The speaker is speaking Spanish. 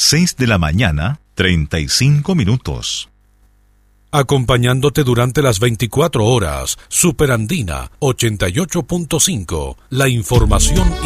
6:35. Acompañándote durante las 24 horas, Superandina 88.5, la información